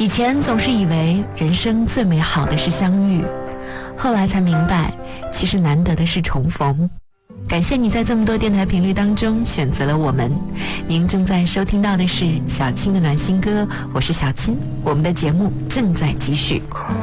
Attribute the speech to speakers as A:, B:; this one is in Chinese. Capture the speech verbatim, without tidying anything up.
A: 以前总是以为人生最美好的是相遇，后来才明白，其实难得的是重逢。感谢你在这么多电台频率当中选择了我们。您正在收听到的是小青的暖心歌，我是小青，我们的节目正在继续。